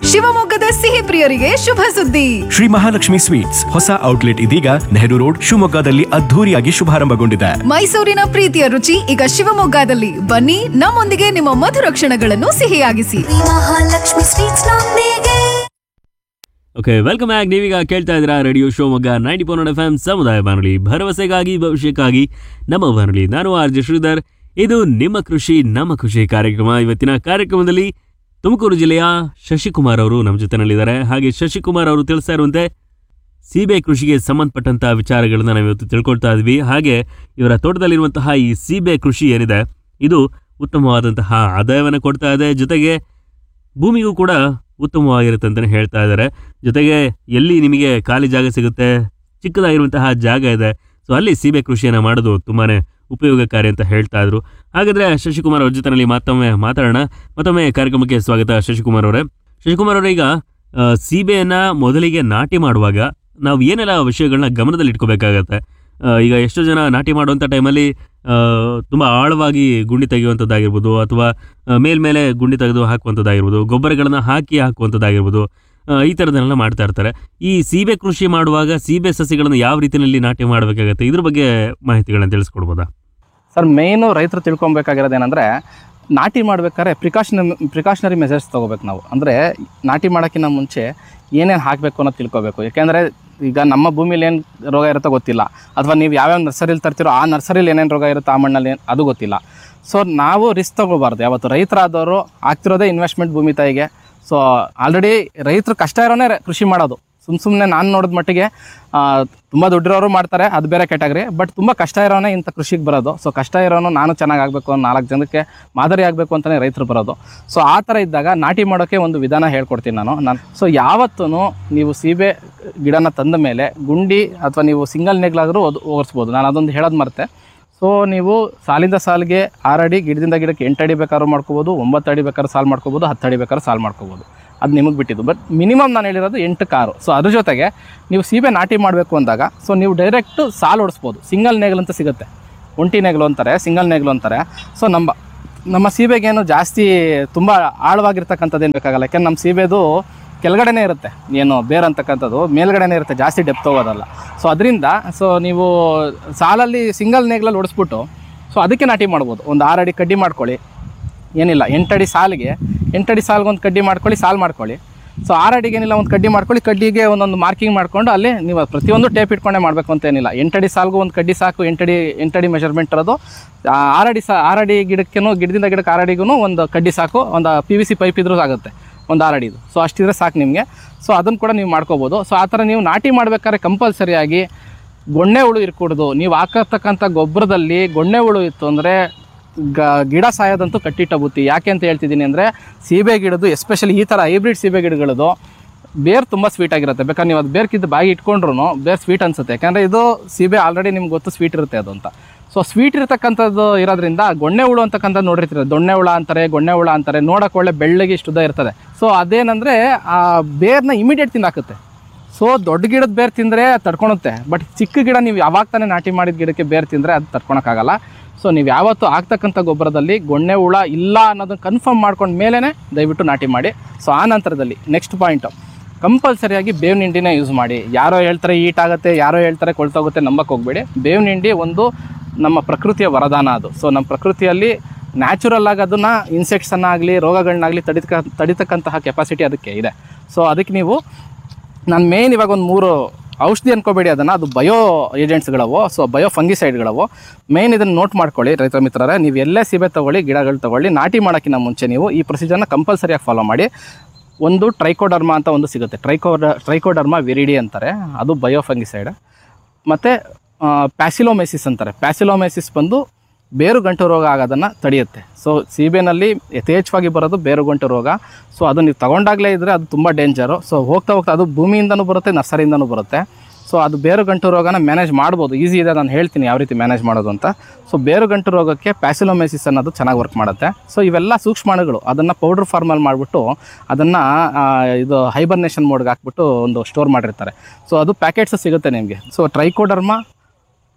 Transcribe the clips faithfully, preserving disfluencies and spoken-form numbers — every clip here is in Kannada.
ಶಿವಮೊಗ್ಗದ ಸಿಹಿ ಪ್ರಿಯರಿಗೆ ಶುಭ ಸುದ್ದಿ. ಶ್ರೀ ಮಹಾಲಕ್ಷ್ಮಿ ಸ್ವೀಟ್ಸ್ ಹೊಸ ಔಟ್ಲೆಟ್ ಇದೀಗ ನೆಹರು ರೋಡ್ ಶಿವಮೊಗ್ಗದಲ್ಲಿ ಅದ್ಧೂರಿಯಾಗಿ ಶುಭಾರಂಭಗೊಂಡಿದೆ. ಮೈಸೂರಿನ ಪ್ರೀತಿಯ ರುಚಿ ಈಗ ಶಿವಮೊಗ್ಗದಲ್ಲಿ. ಬನ್ನಿ, ನಮ್ಮೊಂದಿಗೆ ನಿಮ್ಮ ಮಧುರ ಕ್ಷಣಗಳನ್ನು ಸಿಹಿಯಾಗಿಸಿ. ಮಹಾಲಕ್ಷ್ಮಿ ಸ್ವೀಟ್ಸ್ ನೊಂದಿಗೆ. Okay, welcome back. ನೀವೀಗ ಕೇಳ್ತಾ ಇದ್ದೀರಾ radio Shivamogga ninety point F M ಸಮುದಾಯ ಬಾನುಲಿ, ಭರವಸೆಗಾಗಿ ಭವಿಷ್ಯಕ್ಕಾಗಿ ನಮ್ಮ ಬಾನುಲಿ. ನಾನು ಆರ್ ಜೆ ಶ್ರೀಧರ್. ಇದು ನಿಮ್ಮ ಕೃಷಿ ನಮ್ಮ ಖುಷಿ ಕಾರ್ಯಕ್ರಮ. ಇವತ್ತಿನ ಕಾರ್ಯಕ್ರಮದಲ್ಲಿ ತುಮಕೂರು ಜಿಲ್ಲೆಯ ಶಶಿಕುಮಾರ್ ಅವರು ನಮ್ಮ ಜೊತೆನಲ್ಲಿದ್ದಾರೆ. ಹಾಗೆ ಶಶಿಕುಮಾರ್ ಅವರು ತಿಳಿಸ್ತಾ ಇರುವಂತೆ ಸೀಬೆ ಕೃಷಿಗೆ ಸಂಬಂಧಪಟ್ಟಂಥ ವಿಚಾರಗಳನ್ನ ನಾವು ಇವತ್ತು ತಿಳ್ಕೊಳ್ತಾ ಇದ್ವಿ. ಹಾಗೆ ಇವರ ತೋಟದಲ್ಲಿರುವಂತಹ ಈ ಸೀಬೆ ಕೃಷಿ ಏನಿದೆ ಇದು ಉತ್ತಮವಾದಂತಹ ಆದಾಯವನ್ನು ಕೊಡ್ತಾ ಇದೆ, ಜೊತೆಗೆ ಭೂಮಿಗೂ ಕೂಡ ಉತ್ತಮವಾಗಿರುತ್ತೆ ಅಂತಲೇ ಹೇಳ್ತಾ ಇದ್ದಾರೆ. ಜೊತೆಗೆ ಎಲ್ಲಿ ನಿಮಗೆ ಖಾಲಿ ಜಾಗ ಸಿಗುತ್ತೆ, ಚಿಕ್ಕದಾಗಿರುವಂತಹ ಜಾಗ ಇದೆ, ಸೊ ಅಲ್ಲಿ ಸೀಬೆ ಕೃಷಿಯನ್ನು ಮಾಡೋದು ತುಂಬಾ ಉಪಯೋಗಕಾರಿ ಅಂತ ಹೇಳ್ತಾ ಇದ್ರು. ಹಾಗಾದರೆ ಶಶಿಕುಮಾರ್ ಅವ್ರ ಜೊತೆನಲ್ಲಿ ಮತ್ತೊಮ್ಮೆ ಮಾತಾಡೋಣ. ಮತ್ತೊಮ್ಮೆ ಕಾರ್ಯಕ್ರಮಕ್ಕೆ ಸ್ವಾಗತ ಶಶಿಕುಮಾರ್ ಅವರೇ. ಶಶಿಕುಮಾರ್ ಅವರೇ, ಈಗ ಸೀಬೆಯನ್ನು ಮೊದಲಿಗೆ ನಾಟಿ ಮಾಡುವಾಗ ನಾವು ಏನೆಲ್ಲ ವಿಷಯಗಳನ್ನ ಗಮನದಲ್ಲಿ ಇಟ್ಕೋಬೇಕಾಗತ್ತೆ? ಈಗ ಎಷ್ಟೋ ಜನ ನಾಟಿ ಮಾಡುವಂಥ ಟೈಮಲ್ಲಿ ತುಂಬ ಆಳವಾಗಿ ಗುಂಡಿ ತೆಗೆಯುವಂಥದ್ದಾಗಿರ್ಬೋದು, ಅಥವಾ ಮೇಲ್ಮೇಲೆ ಗುಂಡಿ ತೆಗೆದು ಹಾಕುವಂಥದ್ದಾಗಿರ್ಬೋದು, ಗೊಬ್ಬರಗಳನ್ನು ಹಾಕಿ ಹಾಕುವಂಥದ್ದಾಗಿರ್ಬೋದು, ಈ ಥರದನ್ನೆಲ್ಲ ಮಾಡ್ತಾ ಇರ್ತಾರೆ. ಈ ಸೀಬೆ ಕೃಷಿ ಮಾಡುವಾಗ ಸೀಬೆ ಸಸಿಗಳನ್ನು ಯಾವ ರೀತಿಯಲ್ಲಿ ನಾಟಿ ಮಾಡಬೇಕಾಗತ್ತೆ, ಇದ್ರ ಬಗ್ಗೆ ಮಾಹಿತಿಗಳನ್ನ ತಿಳಿಸ್ಕೊಡ್ಬೋದಾ? ಸರ್, ಮೇಯ್ನು ರೈತರು ತಿಳ್ಕೊಬೇಕಾಗಿರೋದು ಏನಂದರೆ, ನಾಟಿ ಮಾಡ್ಬೇಕಾದ್ರೆ ಪ್ರಿಕಾಷನ್ ಪ್ರಿಕಾಷನರಿ ಮೆಜರ್ಸ್ ತೊಗೋಬೇಕು ನಾವು. ಅಂದರೆ ನಾಟಿ ಮಾಡೋಕ್ಕಿಂತ ಮುಂಚೆ ಏನೇನು ಹಾಕಬೇಕು ಅನ್ನೋದು ತಿಳ್ಕೊಬೇಕು. ಯಾಕೆಂದರೆ ಈಗ ನಮ್ಮ ಭೂಮಿಲಿ ಏನು ರೋಗ ಇರುತ್ತೋ ಗೊತ್ತಿಲ್ಲ, ಅಥವಾ ನೀವು ಯಾವ್ಯಾವ ನರ್ಸರಿಲಿ ತರ್ತಿರೋ ಆ ನರ್ಸರಿಲಿ ಏನೇನು ರೋಗ ಇರುತ್ತೋ ಆ ಮಣ್ಣಲ್ಲಿ ಅದು ಗೊತ್ತಿಲ್ಲ. ಸೊ ನಾವು ರಿಸ್ಕ್ ತೊಗೋಬಾರ್ದು ಯಾವತ್ತು. ರೈತರಾದವರು ಆಗ್ತಿರೋದೇ ಇನ್ವೆಸ್ಟ್ಮೆಂಟ್ ಭೂಮಿ ತಾಯಿಗೆ. ಸೊ ಆಲ್ರೆಡಿ ರೈತರು ಕಷ್ಟ ಇರೋನೇ ಕೃಷಿ ಮಾಡೋದು. ಸುಮ್ಮ ಸುಮ್ಮನೆ ನಾನು ನೋಡಿದ ಮಟ್ಟಿಗೆ ತುಂಬ ದುಡ್ಡಿರೋರು ಮಾಡ್ತಾರೆ, ಅದು ಬೇರೆ ಕ್ಯಾಟಗರಿ. ಬಟ್ ತುಂಬ ಕಷ್ಟ ಇರೋನೇ ಇಂಥ ಕೃಷಿಗೆ ಬರೋದು. ಸೊ ಕಷ್ಟ ಇರೋನು ನಾನು ಚೆನ್ನಾಗಿ ಆಗಬೇಕು, ನಾಲ್ಕು ಜನಕ್ಕೆ ಮಾದರಿ ಆಗಬೇಕು ಅಂತಲೇ ರೈತರು ಬರೋದು. ಸೊ ಆ ಥರ ಇದ್ದಾಗ ನಾಟಿ ಮಾಡೋಕ್ಕೆ ಒಂದು ವಿಧಾನ ಹೇಳ್ಕೊಡ್ತೀನಿ ನಾನು ನಾನು ಸೊ ಯಾವತ್ತೂ ನೀವು ಸೀಬೆ ಗಿಡನ ತಂದ ಮೇಲೆ ಗುಂಡಿ ಅಥವಾ ನೀವು ಸಿಂಗಲ್ ನೆಗ್ಲಾದರೂ ಅದು ಓಡಿಸ್ಬೋದು. ನಾನು ಅದೊಂದು ಹೇಳೋದು ಮರೆತೆ. ಸೊ ನೀವು ಸಾಲಿಂದ ಸಾಲಿಗೆ ಆರು ಅಡಿ, ಗಿಡದಿಂದ ಗಿಡಕ್ಕೆ ಎಂಟು ಅಡಿ ಬೇಕಾದ್ರೂ ಮಾಡ್ಕೋಬೋದು, ಒಂಬತ್ತು ಅಡಿ ಬೇಕಾದ್ರೂ ಸಾಲು ಮಾಡ್ಕೋಬೋದು, ಹತ್ತು ಅಡಿ ಬೇಕಾದ್ರೂ ಸಾಲು ಮಾಡ್ಕೋಬೋದು. ಅದು ನಿಮಗೆ ಬಿಟ್ಟಿದ್ದು. ಬಟ್ ಮಿನಿಮಮ್ ನಾನು ಹೇಳಿರೋದು ಎಂಟು ಕಾರು. ಸೊ ಅದ್ರ ಜೊತೆಗೆ ನೀವು ಸೀಬೆ ನಾಟಿ ಮಾಡಬೇಕು ಅಂದಾಗ ಸೊ ನೀವು ಡೈರೆಕ್ಟು ಸಾಲು ಓಡಿಸ್ಬೋದು. ಸಿಂಗಲ್ ನೇಗ್ಲು ಅಂತ ಸಿಗುತ್ತೆ, ಒಂಟಿ ನೇಗ್ಲು ಅಂತಾರೆ, ಸಿಂಗಲ್ ನೇಗ್ಲು ಅಂತಾರೆ. ಸೊ ನಮ್ಮ ನಮ್ಮ ಸೀಬೆಗೇನು ಜಾಸ್ತಿ ತುಂಬ ಆಳವಾಗಿರ್ತಕ್ಕಂಥದ್ದು ಏನು ಬೇಕಾಗಲ್ಲ. ಯಾಕೆಂದ್ರೆ ನಮ್ಮ ಸೀಬೆದು ಕೆಳಗಡೆನೇ ಇರುತ್ತೆ, ಏನು ಬೇರೆ ಅಂತಕ್ಕಂಥದ್ದು ಮೇಲ್ಗಡೆನೇ ಇರುತ್ತೆ, ಜಾಸ್ತಿ ಡೆಪ್ತ್ ಹೋಗೋದಲ್ಲ. ಸೊ ಅದರಿಂದ ಸೊ ನೀವು ಸಾಲಲ್ಲಿ ಸಿಂಗಲ್ ನೇಗ್ಲಲ್ಲಿ ಓಡಿಸ್ಬಿಟ್ಟು ಸೊ ಅದಕ್ಕೆ ನಾಟಿ ಮಾಡ್ಬೋದು. ಒಂದು ಆರು ಅಡಿ ಕಡ್ಡಿ ಮಾಡ್ಕೊಳ್ಳಿ, ಏನಿಲ್ಲ ಎಂಟಡಿ ಸಾಲಿಗೆ ಎಂಟಡಿ ಸಾಲಿಗೆ ಒಂದು ಕಡ್ಡಿ ಮಾಡ್ಕೊಳ್ಳಿ, ಸಾಲು ಮಾಡ್ಕೊಳ್ಳಿ. ಸೊ ಆರು ಅಡಿಗೆ ಏನಿಲ್ಲ ಒಂದು ಕಡ್ಡಿ ಮಾಡ್ಕೊಳ್ಳಿ, ಕಡ್ಡಿಗೆ ಒಂದೊಂದು ಮಾರ್ಕಿಂಗ್ ಮಾಡ್ಕೊಂಡು ಅಲ್ಲಿ ನೀವು ಪ್ರತಿಯೊಂದು ಟೇಪ್ ಇಟ್ಕೊಂಡೇ ಮಾಡಬೇಕು ಅಂತ ಏನಿಲ್ಲ. ಎಂಟಡಿ ಸಾಲಿಗೂ ಒಂದು ಕಡ್ಡಿ ಸಾಕು, ಎಂಟಡಿ ಎಂಟಡಿ ಮೆಷರ್ಮೆಂಟ್ ಇರೋದು. ಆರಡಿ ಸಾ ಆರಡಿ ಗಿಡಕ್ಕೇನು ಗಿಡದಿಂದ ಗಿಡಕ್ಕೆ ಆರಡಿಗೂ ಒಂದು ಕಡ್ಡಿ ಸಾಕು, ಒಂದು ಪಿ ವಿ ಸಿ ಪೈಪ್ ಇದ್ರೂ ಆಗುತ್ತೆ ಒಂದು ಆರು ಅಡಿದು. ಸೊ ಅಷ್ಟಿದ್ರೆ ಸಾಕು ನಿಮಗೆ. ಸೊ ಅದನ್ನು ಕೂಡ ನೀವು ಮಾಡ್ಕೋಬೋದು. ಸೊ ಆ ಥರ ನೀವು ನಾಟಿ ಮಾಡ್ಬೇಕಾದ್ರೆ ಕಂಪಲ್ಸರಿಯಾಗಿ ಗೊಣ್ಣೆ ಹುಳು ಇರ್ಕೂಡ್ದು. ನೀವು ಹಾಕತಕ್ಕಂಥ ಗೊಬ್ಬರದಲ್ಲಿ ಗೊಣ್ಣೆ ಹುಳು ಇತ್ತು ಅಂದರೆ ಗ ಗಿಡ ಸಾಯೋದಂತೂ ಕಟ್ಟಿಟ್ಟ ಬುತ್ತಿ. ಯಾಕೆ ಅಂತ ಹೇಳ್ತಿದ್ದೀನಿ ಅಂದರೆ, ಸೀಬೆ ಗಿಡದ್ದು ಎಸ್ಪೆಷಲಿ ಈ ಥರ ಹೈಬ್ರಿಡ್ ಸೀಬೆ ಗಿಡಗಳದು ಬೇರು ತುಂಬ ಸ್ವೀಟಾಗಿರುತ್ತೆ. ಬೇಕಾದ್ರೆ ನೀವು ಅದು ಬೇರ್ಕಿದ್ದು ಬಾಗಿ ಇಟ್ಕೊಂಡ್ರು ಬೇರೆ ಸ್ವೀಟ್ ಅನಿಸುತ್ತೆ. ಯಾಕಂದರೆ ಇದು ಸೀಬೆ ಆಲ್ರೆಡಿ ನಿಮ್ಗೆ ಗೊತ್ತು ಸ್ವೀಟ್ ಇರುತ್ತೆ ಅದು ಅಂತ. ಸೊ ಸ್ವೀಟ್ ಇರ್ತಕ್ಕಂಥದ್ದು ಇರೋದ್ರಿಂದ ಗೊಣ್ಣೆ ಹುಳು ಅಂತಕ್ಕಂಥದ್ದು ನೋಡಿರ್ತೀರ, ದೊಣ್ಣೆ ಹುಳ ಅಂತಾರೆ, ಗೊಣ್ಣೆ ಹುಳ ಅಂತಾರೆ. ನೋಡೋಕೆ ಒಳ್ಳೆ ಬೆಳ್ಳಗೆ ಇಷ್ಟುದ ಇರ್ತದೆ. ಸೊ ಅದೇನಂದರೆ ಆ ಬೇರ್ನ ಇಮಿಡಿಯೇಟ್ ತಿಂದಾಕುತ್ತೆ. ಸೊ ದೊಡ್ಡ ಗಿಡದ ಬೇರು ತಿಂದರೆ ತಡ್ಕೊಳುತ್ತೆ. ಬಟ್ ಚಿಕ್ಕ ಗಿಡ ನೀವು ಯಾವಾಗ ತಾನೇ ನಾಟಿ ಮಾಡಿದ ಗಿಡಕ್ಕೆ ಬೇರು ತಿಂದರೆ ಅದು ತಡ್ಕೊಳಕ್ಕಾಗಲ್ಲ. ಸೊ ನೀವು ಯಾವತ್ತೂ ಆಗ್ತಕ್ಕಂಥ ಗೊಬ್ಬರದಲ್ಲಿ ಗೊಣ್ಣೆ ಹುಳ ಇಲ್ಲ ಅನ್ನೋದನ್ನು ಕನ್ಫರ್ಮ್ ಮಾಡ್ಕೊಂಡು ಮೇಲೇ ದಯವಿಟ್ಟು ನಾಟಿ ಮಾಡಿ. ಸೊ ಆ ನಂತರದಲ್ಲಿ ನೆಕ್ಸ್ಟ್ ಪಾಯಿಂಟು, ಕಂಪಲ್ಸರಿಯಾಗಿ ಬೇವಿನ ಹಿಂಡಿನೇ ಯೂಸ್ ಮಾಡಿ. ಯಾರೋ ಹೇಳ್ತಾರೆ ಈಟ್ ಆಗುತ್ತೆ, ಯಾರೋ ಹೇಳ್ತಾರೆ ಕೊಳ್ತೋಗುತ್ತೆ, ನಂಬಕ್ಕೆ ಹೋಗಬೇಡಿ. ಬೇವಿನ ಹಿಂಡಿ ಒಂದು ನಮ್ಮ ಪ್ರಕೃತಿಯ ವರದಾನ ಅದು. ಸೊ ನಮ್ಮ ಪ್ರಕೃತಿಯಲ್ಲಿ ನ್ಯಾಚುರಲ್ ಆಗಿ ಅದನ್ನು ಇನ್ಸೆಕ್ಟ್ಸನ್ನಾಗಲಿ ರೋಗಗಳನ್ನಾಗಲಿ ತಡಿತಕ್ಕ ತಡಿತಕ್ಕಂತಹ ಕೆಪಾಸಿಟಿ ಅದಕ್ಕೆ ಇದೆ. ಸೊ ಅದಕ್ಕೆ ನೀವು ನಾನು ಮೇನ್ ಇವಾಗ ಒಂದು ಮೂರು ಔಷಧಿ ಅನ್ಕೋಬೇಡಿ ಅದನ್ನು, ಅದು ಬಯೋ ಏಜೆಂಟ್ಸ್ಗಳವು. So bio ಫಂಗಿಸೈಡ್ಗಳವು. ಮೇನ್ ಇದನ್ನು ನೋಟ್ ಮಾಡ್ಕೊಳ್ಳಿ ರೈತ ಮಿತ್ರರೇ. ನೀವು ಎಲ್ಲೇ ಸೀಬೆ ತೊಗೊಳ್ಳಿ, ಗಿಡಗಳು ತೊಗೊಳ್ಳಿ, ನಾಟಿ ಮಾಡೋಕ್ಕಿಂತ ಮುಂಚೆ ನೀವು ಈ ಪ್ರೊಸೀಜರ್ನ ಕಂಪಲ್ಸರಿಯಾಗಿ ಫಾಲೋ ಮಾಡಿ. ಒಂದು ಟ್ರೈಕೋಡರ್ಮಾ ಅಂತ ಒಂದು ಸಿಗುತ್ತೆ, ಟ್ರೈಕೋಡ ಟ್ರೈಕೋಡರ್ಮಾ ವಿರಿಡಿ ಅಂತಾರೆ, ಅದು ಬಯೋ ಫಂಗಿಸೈಡ್. ಮತ್ತು ಪ್ಯಾಸಿಲೋಮೈಸಿಸ್ ಅಂತಾರೆ. ಪ್ಯಾಸಿಲೋಮೈಸಿಸ್ ಬಂದು ಬೇರುಗಂಟು ರೋಗ ಆಗೋದನ್ನು ತಡೆಯುತ್ತೆ. ಸೊ ಸೀಬೆನಲ್ಲಿ ಯಥೇಚ್ಛವಾಗಿ ಬರೋದು ಬೇರುಗಂಟು ರೋಗ. ಸೊ ಅದು ನೀವು ತಗೊಂಡಾಗಲೇ ಇದ್ದರೆ ಅದು ತುಂಬ ಡೇಂಜರು. ಸೊ ಹೋಗ್ತಾ ಹೋಗ್ತಾ ಅದು ಭೂಮಿಯಿಂದನೂ ಬರುತ್ತೆ, ನರ್ಸರಿಯಿಂದನೂ ಬರುತ್ತೆ. ಸೊ ಅದು ಬೇರುಗಂಟು ರೋಗನ ಮ್ಯಾನೇಜ್ ಮಾಡ್ಬೋದು, ಈಸಿ ಇದೆ. ನಾನು ಹೇಳ್ತೀನಿ ಯಾವ ರೀತಿ ಮ್ಯಾನೇಜ್ ಮಾಡೋದು ಅಂತ. ಸೊ ಬೇರುಗಂಟು ರೋಗಕ್ಕೆ ಪ್ಯಾಸಿಲೋಮೈಸಿಸ್ ಅನ್ನೋದು ಚೆನ್ನಾಗಿ ವರ್ಕ್ ಮಾಡುತ್ತೆ. ಸೊ ಇವೆಲ್ಲ ಸೂಕ್ಷ್ಮಾಣುಗಳು, ಅದನ್ನು ಪೌಡ್ರ್ ಫಾರ್ಮಲ್ಲಿ ಮಾಡಿಬಿಟ್ಟು ಅದನ್ನು ಇದು ಹೈಬರ್ನೇಷನ್ ಮೋಡ್ಗೆ ಹಾಕ್ಬಿಟ್ಟು ಒಂದು ಸ್ಟೋರ್ ಮಾಡಿರ್ತಾರೆ. ಸೊ ಅದು ಪ್ಯಾಕೆಟ್ಸ್ ಸಿಗುತ್ತೆ ನಿಮಗೆ. ಸೊ ಟ್ರೈಕೋಡರ್ಮಾ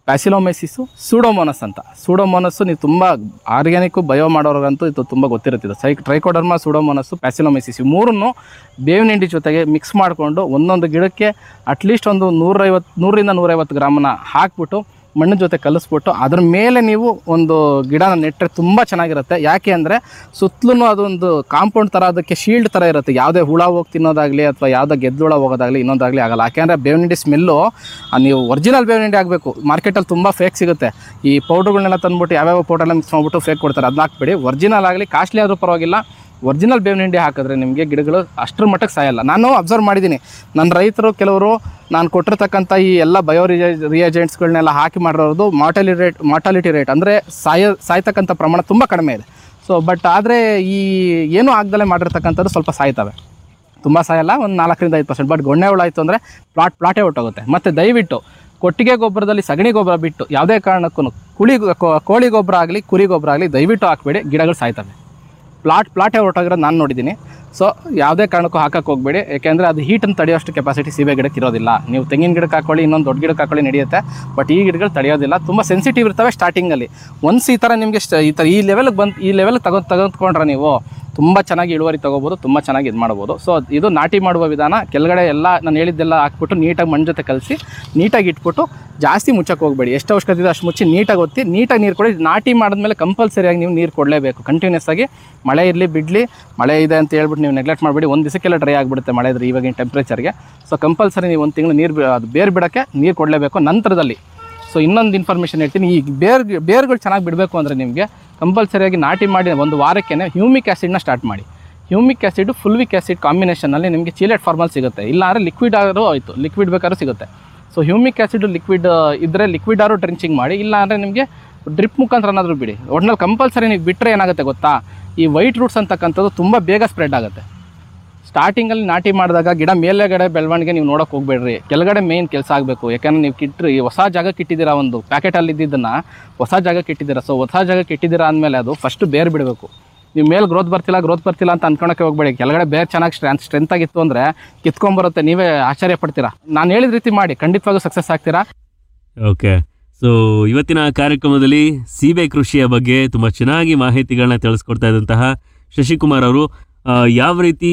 ಪ್ಯಾಸಿಲೋಮೈಸಿಸು ಸೂಡೋಮೋನಸ್ ಅಂತ. ಸೂಡೋಮೋನಸ್ಸು ನೀವು ತುಂಬ ಆರ್ಗ್ಯಾನಿಕ್ಕು ಬಯೋ ಮಾಡೋರಿಗಂತೂ ಇದು ತುಂಬ ಗೊತ್ತಿರುತ್ತಿದೆ. ಸೈ ಟ್ರೈಕೋಡರ್ಮಾ ಸೂಡೋಮೋನಸ್ಸು ಪ್ಯಾಸಿಲೋಮೈಸಿಸ್ ಈ ಮೂರನ್ನು ಬೇವಿನ ಹಿಂಡಿ ಜೊತೆಗೆ ಮಿಕ್ಸ್ ಮಾಡಿಕೊಂಡು ಒಂದೊಂದು ಗಿಡಕ್ಕೆ ಅಟ್ಲೀಸ್ಟ್ ಒಂದು ನೂರೈವತ್ತು ನೂರರಿಂದ ನೂರೈವತ್ತು ಗ್ರಾಮನ್ನ ಹಾಕ್ಬಿಟ್ಟು ಮಣ್ಣಿನ ಜೊತೆ ಕಲಿಸ್ಬಿಟ್ಟು ಅದ್ರ ಮೇಲೆ ನೀವು ಒಂದು ಗಿಡನ ನೆಟ್ಟರೆ ತುಂಬ ಚೆನ್ನಾಗಿರುತ್ತೆ. ಯಾಕೆ ಅಂದರೆ ಸುತ್ತಲೂ ಅದೊಂದು ಕಾಂಪೌಂಡ್ ಥರ, ಅದಕ್ಕೆ ಶೀಲ್ಡ್ ಥರ ಇರುತ್ತೆ. ಯಾವುದೇ ಹುಳ ಹೋಗಿ ತಿನ್ನೋದಾಗಲಿ ಅಥವಾ ಯಾವುದೇ ಗೆದ್ದುಳ ಹೋಗೋದಾಗಲಿ ಇನ್ನೊಂದಾಗಲಿ ಆಗಲ್ಲ. ಯಾಕೆಂದರೆ ಬೇವಿನ ಹಿಂಡಿ ಸ್ಮೆಲ್ಲು ನೀವು ಒರಿಜಿನಲ್ ಬೇವಿನ ಹಿಂಡಿ ಆಗಬೇಕು. ಮಾರ್ಕೆಟಲ್ಲಿ ತುಂಬ ಫೇಕ್ ಸಿಗುತ್ತೆ. ಈ ಪೌಡ್ರುಗಳನ್ನೆಲ್ಲ ತಂದುಬಿಟ್ಟು ಯಾವ್ಯಾವ ಪೌಡ್ರೆಲ್ಲ ಮಿಕ್ಸ್ ಮಾಡಿಬಿಟ್ಟು ಫೇಕ್ ಕೊಡ್ತಾರೆ, ಅದನ್ನ ಹಾಕ್ಬೇಡಿ. ಒರಿಜಿನಲ್ ಆಗಲಿ ಕಾಸ್ಟ್ಲಿ ಆದರೂ ಪರವಾಗಿಲ್ಲ, ಒರಿಜಿನಲ್ ಬೇವಿನ ಹಿಂಡಿ ಹಾಕಿದ್ರೆ ನಿಮಗೆ ಗಿಡಗಳು ಅಷ್ಟರ ಮಟ್ಟಕ್ಕೆ ಸಾಯಲ್ಲ. ನಾನು ಅಬ್ಸರ್ವ್ ಮಾಡಿದ್ದೀನಿ, ನನ್ನ ರೈತರು ಕೆಲವರು ನಾನು ಕೊಟ್ಟಿರ್ತಕ್ಕಂಥ ಈ ಎಲ್ಲ ಬಯೋ ರಿಯೇ ರಿಯೇಜೆಂಟ್ಸ್ಗಳನ್ನೆಲ್ಲ ಹಾಕಿ ಮಾಡಿರೋದು ಮಾರ್ಟಾಲಿಟಿ ರೇಟ್ ಮಾರ್ಟಾಲಿಟಿ ರೇಟ್ ಅಂದರೆ ಸಾಯ ಸಾಯ್ತಕ್ಕಂಥ ಪ್ರಮಾಣ ತುಂಬ ಕಡಿಮೆ ಇದೆ. ಸೊ ಬಟ್ ಆದರೆ ಈ ಏನೂ ಆಗದಲ್ಲೇ ಮಾಡಿರ್ತಕ್ಕಂಥದ್ದು ಸ್ವಲ್ಪ ಸಾಯ್ತವೆ, ತುಂಬ ಸಾಯಲ್ಲ, ಒಂದು ನಾಲ್ಕರಿಂದ ಐದು ಪರ್ಸೆಂಟ್. ಬಟ್ ಗೊಣ್ಣೆ ಹುಳ ಆಯಿತು ಅಂದರೆ ಪ್ಲಾಟ್ ಪ್ಲಾಟೇ ಹೊಟ್ಟೋಗುತ್ತೆ. ಮತ್ತು ದಯವಿಟ್ಟು ಕೊಟ್ಟಿಗೆ ಗೊಬ್ಬರದಲ್ಲಿ ಸಗಣಿ ಗೊಬ್ಬರ ಬಿಟ್ಟು ಯಾವುದೇ ಕಾರಣಕ್ಕೂ ಕುಳಿ ಕೋಳಿ ಗೊಬ್ಬರ ಆಗಲಿ ಕುರಿ ಗೊಬ್ಬರ ಆಗಲಿ ದಯವಿಟ್ಟು ಹಾಕಬೇಡಿ, ಗಿಡಗಳು ಸಾಯ್ತವೆ. ಪ್ಲಾಟ್ ಪ್ಲಾಟೇ ಹೊರಟೋಗಿರೋದು ನಾನು ನೋಡಿದ್ದೀನಿ. ಸೊ ಯಾವುದೇ ಕಾರಣಕ್ಕೂ ಹಾಕಕ್ಕೆ ಹೋಗಬೇಡಿ, ಯಾಕೆಂದರೆ ಅದು ಹೀಟನ್ನು ತಡೆಯೋಷ್ಟು ಕೆಪಾಸಿಟಿ ಸೀಬೆ ಗಿಡಕ್ಕೆ ಇರೋದಿಲ್ಲ. ನೀವು ತೆಂಗಿನ ಗಿಡಕ್ಕೆ ಹಾಕೊಳ್ಳಿ, ಇನ್ನೊಂದು ದೊಡ್ಡ ಗಿಡಕ್ಕೆ ಹಾಕೊಳ್ಳಿ ನಡೆಯುತ್ತೆ, ಬಟ್ ಈ ಗಿಡಗಳು ತಡೆಯೋದಿಲ್ಲ. ತುಂಬ ಸೆನ್ಸಿಟಿವ್ ಇರ್ತವೆ ಸ್ಟಾರ್ಟಿಂಗಲ್ಲಿ. ಒನ್ಸ್ ಈ ಥರ ನಿಮಗೆ ಈ ಥರ ಈ ಲೆವೆಲ್ಗೆ ಬಂದು ಈ ಲೆವೆಲ್ಗೆ ತಗೊ ತೆಗೆದುಕೊಂಡ್ರೆ ನೀವು ತುಂಬ ಚೆನ್ನಾಗಿ ಇಳುವರಿ ತೊಗೋಬೋದು, ತುಂಬ ಚೆನ್ನಾಗಿ ಇದು ಮಾಡ್ಬೋದು. ಸೊ ಇದು ನಾಟಿ ಮಾಡುವ ವಿಧಾನ. ಕೆಳಗಡೆ ಎಲ್ಲ ನಾನು ಹೇಳಿದ್ದೆಲ್ಲ ಹಾಕ್ಬಿಟ್ಟು ನೀಟಾಗಿ ಮಣ್ಣು ಜೊತೆ ಕಲಸಿ ನೀಟಾಗಿ ಇಟ್ಬಿಟ್ಟು ಜಾಸ್ತಿ ಮುಚ್ಚಕ್ಕೆ ಹೋಗಬೇಡಿ. ಎಷ್ಟು ಅವಶ್ಯಕತೆ ಇದೆ ಅಷ್ಟು ಮುಚ್ಚಿ ನೀಟಾಗಿ ಒತ್ತಿ ನೀಟಾಗಿ ನೀರು ಕೊಡಿ. ನಾಟಿ ಮಾಡಿದ್ಮೇಲೆ ಕಂಪಲ್ಸರಿಯಾಗಿ ನೀವು ನೀರು ಕೊಡಲೇಬೇಕು ಕಂಟಿನ್ಯೂಸ್ ಆಗಿ. ಮಳೆ ಇರಲಿ ಬಿಡಲಿ, ಮಳೆ ಇದೆ ಅಂತ ಹೇಳ್ಬಿಟ್ಟು ನೀವು ನೆಗ್ಲೆಕ್ಟ್ ಮಾಡಬೇಡಿ. ಒಂದು ದಿವಸಕ್ಕೆಲ್ಲ ಡ್ರೈ ಆಗಿಬಿಡುತ್ತೆ ಮಳೆ ಇದ್ರೆ ಇವಾಗಿನ ಟೆಂಪ್ರೇಚರ್ಗೆ. ಸೊ ಕಂಪಲ್ಸರಿ ನೀವು ಒಂದು ತಿಂಗಳು ನೀರು ಅದು ಬೇರು ಬಿಡೋಕ್ಕೆ ನೀರು ಕೊಡಲೇಬೇಕು. ನಂತರದಲ್ಲಿ ಸೊ ಇನ್ನೊಂದು ಇನ್ಫಾರ್ಮೇಷನ್ ಹೇಳ್ತೀನಿ, ಈ ಬೇರ್ ಬೇರುಗಳು ಚೆನ್ನಾಗಿ ಬಿಡಬೇಕು ಅಂದರೆ ನಿಮಗೆ ಕಂಪಲ್ಸರಿಯಾಗಿ ನಾಟಿ ಮಾಡಿ ಒಂದು ವಾರಕ್ಕೆ ಹ್ಯೂಮಿಕ್ ಆ್ಯಸಿಡ್ನ ಸ್ಟಾರ್ಟ್ ಮಾಡಿ. ಹ್ಯೂಮಿಕ್ ಆ್ಯಸಿಡ್ ಫುಲ್ವಿಕ್ ಆ್ಯಸಿಡ್ ಕಾಂಬಿನೇಷನಲ್ಲಿ ನಿಮಗೆ ಚೀಲೆಟ್ ಫಾರ್ಮಲ್ ಸಿಗುತ್ತೆ, ಇಲ್ಲ ಅಂದರೆ ಲಿಕ್ವಿಡ್ ಆದರೂ ಆಯಿತು, ಲಿಕ್ವಿಡ್ ಬೇಕಾದ್ರೂ ಸಿಗುತ್ತೆ. ಸೊ ಹ್ಯೂಮಿಕ್ ಆ್ಯಸಿಡ್ ಲಿಕ್ವಿಡ್ ಇದ್ದರೆ ಲಿಕ್ವಿಡ್ ಆದರೂ ಡ್ರಿಂಚಿಂಗ್ ಮಾಡಿ, ಇಲ್ಲ ಅಂದರೆ ನಿಮಗೆ ಡ್ರಿಪ್ ಮುಖಾಂತರ ಏನಾದರೂ ಬಿಡಿ. ಒಟ್ನಲ್ಲಿ ಕಂಪಲ್ಸರಿ ನೀವು ಬಿಟ್ಟರೆ ಏನಾಗುತ್ತೆ ಗೊತ್ತಾ, ಈ ವೈಟ್ ರೂಟ್ಸ್ ಅಂತಕ್ಕಂಥದ್ದು ತುಂಬ ಬೇಗ ಸ್ಪ್ರೆಡ್ ಆಗುತ್ತೆ. ಸ್ಟಾರ್ಟಿಂಗಲ್ಲಿ ನಾಟಿ ಮಾಡಿದಾಗ ಗಿಡ ಮೇಲೆಗಡೆ ಬೆಳವಣಿಗೆ ನೀವು ನೋಡೋಕೆ ಹೋಗಬೇಡ್ರಿ, ಕೆಳಗಡೆ ಮೇಯ್ನ್ ಕೆಲಸ ಆಗಬೇಕು. ಯಾಕಂದರೆ ನೀವು ಕಿಟ್ರಿ ಹೊಸ ಜಾಗಕ್ಕೆ ಇಟ್ಟಿದ್ದೀರಾ, ಒಂದು ಪ್ಯಾಕೆಟಲ್ಲಿ ಇದ್ದಿದ್ದನ್ನು ಹೊಸ ಜಾಗಕ್ಕೆ ಇಟ್ಟಿದ್ದೀರಾ. ಸೊ ಹೊಸ ಜಾಗಕ್ಕೆ ಇಟ್ಟಿದ್ದೀರಾ ಅಂದಮೇಲೆ ಅದು ಫಸ್ಟ್ ಬೇರೆ ಬಿಡಬೇಕು. ನೀವು ಮೇಲೆ ಗ್ರೋತ್ ಬರ್ತಿಲ್ಲ ಗ್ರೋತ್ ಬರ್ತಿಲ್ಲ ಅಂತ ಅನ್ಕೊಳಕ್ಕೆ ಹೋಗಬೇಡಿ. ಕೆಳಗಡೆ ಬೇರೆ ಚೆನ್ನಾಗಿ ಸ್ಟ್ರೆಂತ್ ಸ್ಟ್ರೆಂತ್ ಆಗಿತ್ತು ಅಂದರೆ ಕಿತ್ಕೊಂಬರುತ್ತೆ, ನೀವೇ ಆಶ್ಚರ್ಯ ಪಡ್ತೀರಾ. ನಾನು ಹೇಳಿದ ರೀತಿ ಮಾಡಿ, ಖಂಡಿತವಾಗೂ ಸಕ್ಸಸ್ ಆಗ್ತೀರಾ. ಓಕೆ, ಸೊ ಇವತ್ತಿನ ಕಾರ್ಯಕ್ರಮದಲ್ಲಿ ಸೀಬೆ ಕೃಷಿಯ ಬಗ್ಗೆ ತುಂಬ ಚೆನ್ನಾಗಿ ಮಾಹಿತಿಗಳನ್ನ ತಿಳಿಸ್ಕೊಡ್ತಾ ಇದ್ದಂತಹ ಶಶಿಕುಮಾರ್ ಅವರು ಯಾವ ರೀತಿ